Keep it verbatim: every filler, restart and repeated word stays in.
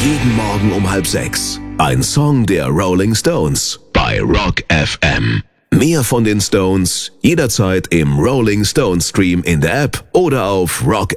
Jeden Morgen um halb sechs. Ein Song der Rolling Stones bei Rock F M. Mehr von den Stones jederzeit im Rolling Stones Stream in der App oder auf rock